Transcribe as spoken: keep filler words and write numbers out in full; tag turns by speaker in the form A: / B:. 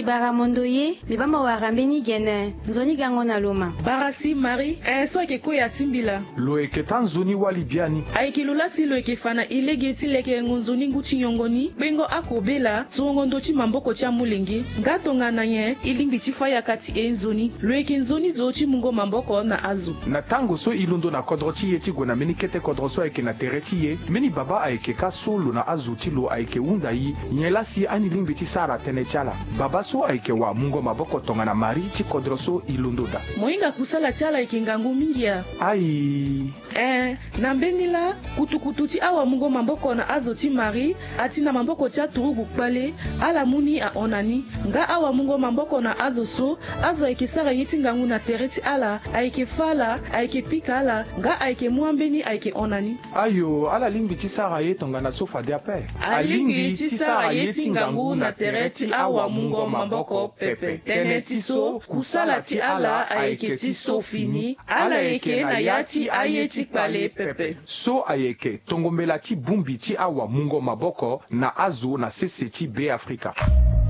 A: Bibara mondoye, bibama warambeni gene, nzoni gango na loma.
B: Barasi Marie, eh so ke ko ya timbila.
C: Lo eke tanzoni wali biani.
B: Aikilula si lo eke fana ilegeti leke ngunzoni nguchi nyongoni, bengo akobela, tuongondo chi mamboko cha mulenge, ngato ngana nye, ilingbi chi faya kati e nzoni, lo eke nzoni zo chi mungo mamboko na azu.
C: Na tango so ilundo na kodrochi ye chi gona meni kete kodroso eke na terechi ye, meni baba aike ka solo na azu chi lo aike unda yi, nyela si ani lingbi chi sara tene chala. Baba so aike wa mungo maboko tonga na mari chi kodroso ilundo da.
B: Moinga kusala chala eke ngangu mingia.
C: Ai.
B: Eh, na mbenila, kutukutu chi awa mungo mamboko na azo chi mari, ati na mamboko cha turugu kpale, ala muni a onani, nga awa mungo mamboko na azo so, azo aike sara yeti ngangu na tereti ala, aike fala, aike pika ala, nga aike muambeni aike onani.
C: Ayo, ala lingbi chi sara ye tonga na sofa de ape.
B: Alingi chi sara yeti ngangu na tereti awa mungo mamboko pepe. Teneti so, kusala ti ala aike ti so fini, ala eke na yati ayeti kpale pepe.
C: So ayeke, tongombela ti bumbi ti awa mungo maboko na azo na sese ti be Afrika.